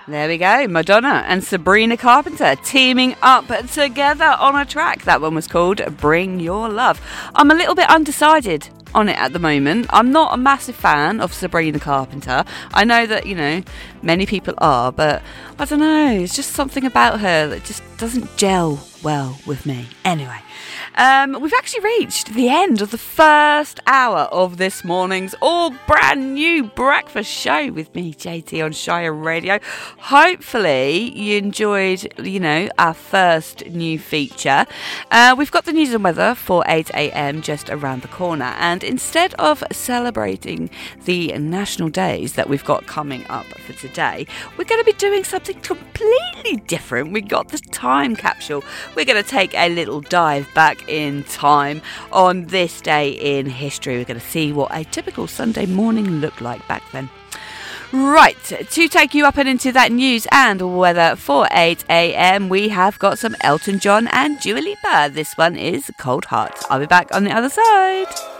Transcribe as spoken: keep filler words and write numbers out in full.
There we go, Madonna and Sabrina Carpenter teaming up together on a track. That one was called Bring Your Love. I'm a little bit undecided on it at the moment. I'm not a massive fan of Sabrina Carpenter. I know that, you know, many people are, but I don't know, it's just something about her that just doesn't gel well with me. Anyway, um, we've actually reached the end of the first hour of this morning's all brand new breakfast show with me, J T, on Shire Radio. Hopefully you enjoyed, you know, our first new feature. Uh, we've got the news and weather for eight a.m. just around the corner, and instead of celebrating the national days that we've got coming up for today, we're going to be doing something completely different. We got the time capsule. We're going to take a little dive back in time on this day in history. We're going to see what a typical Sunday morning looked like back then. Right, to take you up and into that news and weather for eight a.m, we have got some Elton John and Dua Lipa. This one is Cold Heart. I'll be back on the other side.